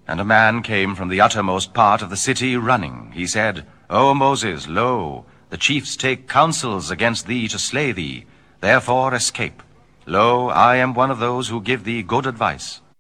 And a man came from the uttermost part of the city running. He said, O Moses, lo, the chiefs take counsels against thee to slay thee. Therefore escape. Lo, I am one of those who give thee good advice.